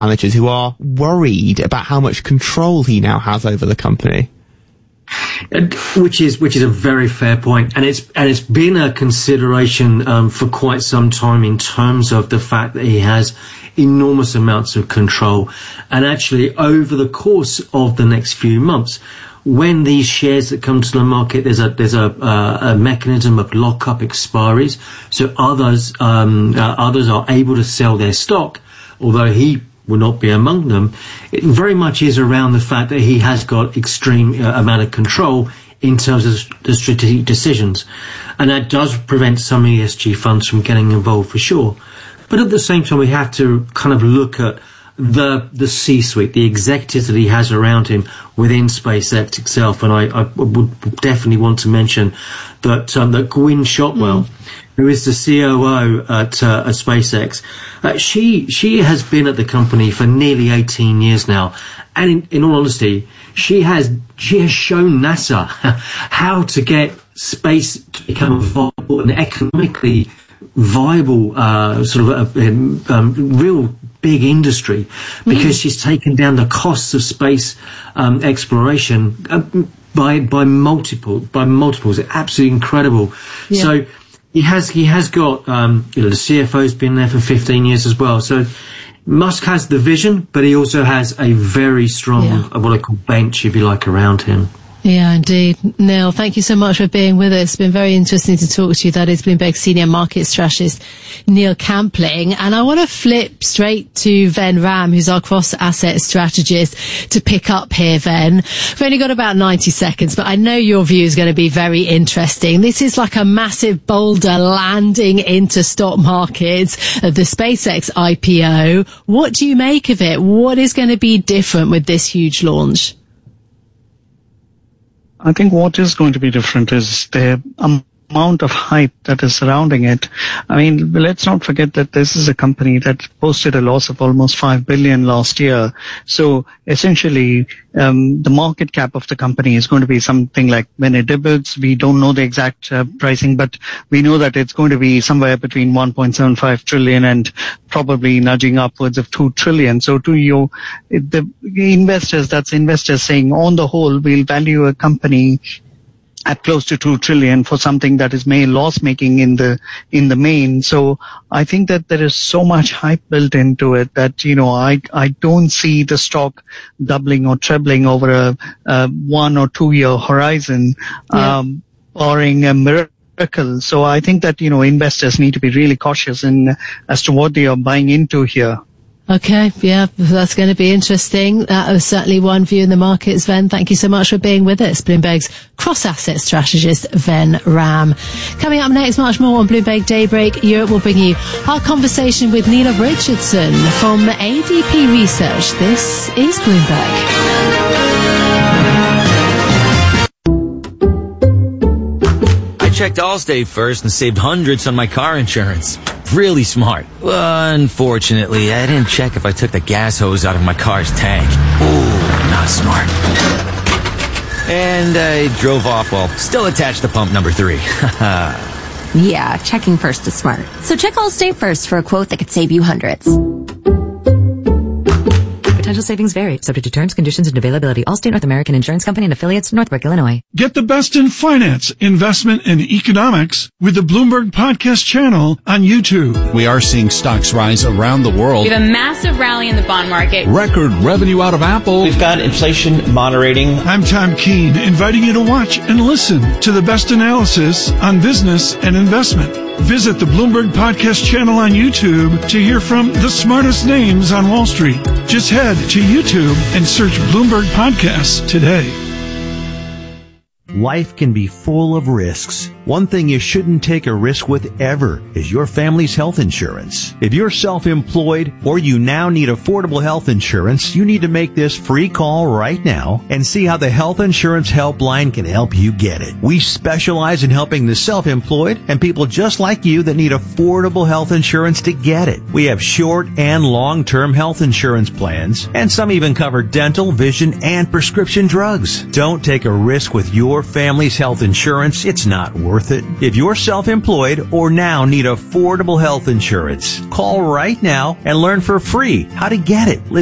managers who are worried about how much control he now has over the company. Which is a very fair point, and it's been a consideration for quite some time in terms of the fact that he has enormous amounts of control. And actually, over the course of the next few months, when these shares that come to the market, there's a mechanism of lock-up expiries, so others are able to sell their stock, although he will not be among them. It very much is around the fact that he has got extreme amount of control in terms of the strategic decisions, and that does prevent some ESG funds from getting involved for sure. But at the same time, we have to kind of look at the C-suite, the executives that he has around him within SpaceX itself, and I would definitely want to mention that that Gwynne Shotwell, who is the COO at SpaceX, she has been at the company for nearly 18 years now, and in all honesty, she has shown NASA how to get space to become viable and economically viable, real big industry, because she's taken down the costs of space exploration by multiples. It's absolutely incredible. Yeah. So he has got the CFO's been there for 15 years as well. So Musk has the vision, but he also has a very strong what I call bench, if you like, around him. Yeah, indeed. Neil, thank you so much for being with us. It's been very interesting to talk to you. That is Bloomberg Senior Market Strategist Neil Campling. And I want to flip straight to Ven Ram, who's our cross-asset strategist, to pick up here, Ven. We've only got about 90 seconds, but I know your view is going to be very interesting. This is like a massive boulder landing into stock markets, the SpaceX IPO. What do you make of it? What is going to be different with this huge launch? I think what is going to be different is the amount of hype that is surrounding it. I mean, let's not forget that this is a company that posted a loss of almost $5 billion last year. So essentially, the market cap of the company is going to be something like, when it debuts, we don't know the exact pricing, but we know that it's going to be somewhere between 1.75 trillion and probably nudging upwards of 2 trillion. So to you, the investors, that's investors saying, on the whole, we'll value a company at close to 2 trillion for something that is loss making in the main. So I think that there is so much hype built into it that, I don't see the stock doubling or trebling over a 1 or 2 year horizon, barring a miracle. So I think that, investors need to be really cautious as to what they are buying into here. Okay, yeah, that's going to be interesting. That was certainly one view in the markets, Ven. Thank you so much for being with us. Bloomberg's cross-asset strategist, Ven Ram. Coming up next, much more on Bloomberg Daybreak Europe. Will bring you our conversation with Neela Richardson from ADP Research. This is Bloomberg. I checked Allstate first and saved hundreds on my car insurance. Really smart. Unfortunately, I didn't check if I took the gas hose out of my car's tank. Ooh, not smart. And I drove off while still attached to pump number 3. Yeah, checking first is smart. So check Allstate first for a quote that could save you hundreds. Potential savings vary, subject to terms, conditions, and availability. Allstate North American Insurance Company and affiliates, Northbrook, Illinois. Get the best in finance, investment, and economics with the Bloomberg Podcast channel on YouTube. We are seeing stocks rise around the world. We have a massive rally in the bond market. Record revenue out of Apple. We've got inflation moderating. I'm Tom Keene, inviting you to watch and listen to the best analysis on business and investment. Visit the Bloomberg Podcast channel on YouTube to hear from the smartest names on Wall Street. Just head to YouTube and search Bloomberg Podcasts today. Life can be full of risks. One thing you shouldn't take a risk with ever is your family's health insurance. If you're self-employed or you now need affordable health insurance, you need to make this free call right now and see how the Health Insurance Helpline can help you get it. We specialize in helping the self-employed and people just like you that need affordable health insurance to get it. We have short and long-term health insurance plans, and some even cover dental, vision, and prescription drugs. Don't take a risk with your your family's health insurance, it's not worth it. If you're self-employed or now need affordable health insurance, call right now and learn for free how to get it.